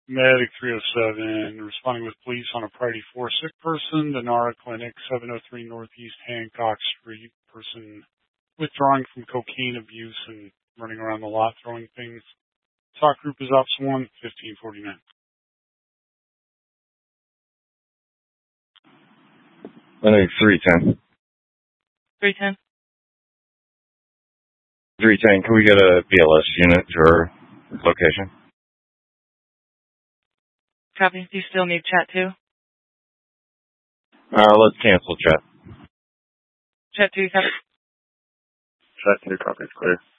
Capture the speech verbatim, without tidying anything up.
Medic three oh seven, responding with police on a priority four sick person, the Nara Clinic, seven oh three Northeast Hancock Street. Person withdrawing from cocaine abuse and running around the lot throwing things. SOC group is Ops one, fifteen forty-nine. Medic three ten. three ten. three ten, can we get a B L S unit to our location? Copy. Do you still need chat two? Uh, let's cancel chat. Chat two, copy. Chat two, copy, it's clear.